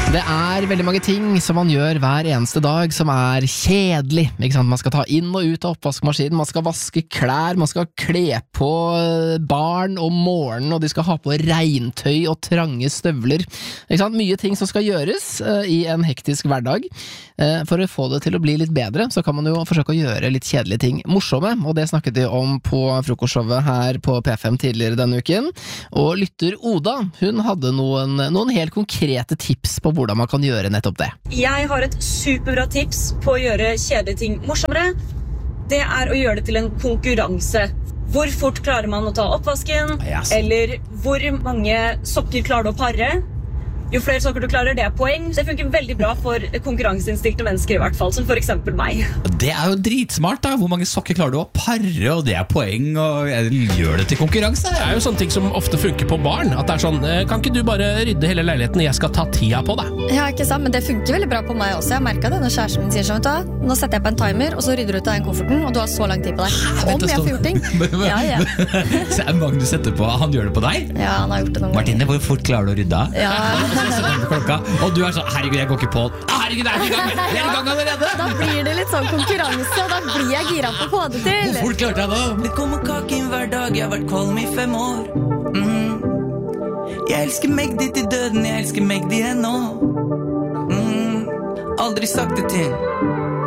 Det veldig mange ting som man gjør hver eneste dag som kjedelig, ikke sant? Man skal ta inn og ut av oppvaskmaskinen, man skal vaske klær, man skal kle på barn om morgenen, og de skal ha på regntøy og trange støvler, ikke sant? Mye ting som skal gjøres i en hektisk hverdag. For å få det til å bli litt bedre, så kan man jo forsøke å gjøre litt kjedelige ting morsomme, og det snakket vi om på frokostshowet her på P5 tidligere denne uken. Og lytter Oda, hun hadde noen helt konkrete tips på hvordan man kan gjøre nettopp det. Jeg har et superbra tips på å gjøre kjedelige ting morsommere. Det å gjøre det til en konkurranse. Hvor fort klarer man å ta oppvasken? Yes. Eller hvor mange sokker klarer du å parre? Jo flere sokker du klarer, det poeng. Det funker veldig bra for konkurranseinstinkte mennesker i hvert fall, som for eksempel meg. Det jo dritsmart da. Hvor mange sokker klarer du å parre, og det poeng, og jeg gjør det til konkurranse. Det jo sånne ting som ofte funker på barn. At det sånn, kan ikke du bare rydde hele leiligheten, jeg skal ta tida på deg. Ja, ikke sant, men det funker veldig bra på meg også. Jeg merket det når kjæresten min sier sånn, nå setter jeg på en timer, og så rydder du ut av den kofferten, og du har så lang tid på deg. Om jeg får gjort ting. Ja. Så Magnus setter på, han gjør det på deg? Ja, han har gjort det noen Martine, hvor fort klarer du å rydde? Ja. Klokka, og du sånn, herregud, jeg går ikke på. Herregud, jeg i gang allerede. Da blir det litt sånn konkurranse, og da blir jeg gira på å få det til. Hvor fort klarte jeg da? Det kommer kake inn hver dag, jeg har vært kvalm i 5 år. Jeg elsker Magdi til døden, jeg elsker Magdi ennå. Aldri sagt det til